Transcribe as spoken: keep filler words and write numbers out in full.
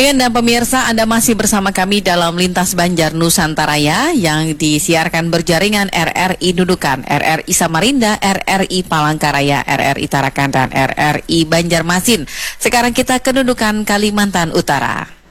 Pendengar dan pemirsa, Anda masih bersama kami dalam Lintas Banjar Nusantaraya yang disiarkan berjaringan R R I Nunukan, R R I Samarinda, R R I Palangkaraya, R R I Tarakan, dan R R I Banjarmasin. Sekarang kita ke Nunukan, Kalimantan Utara.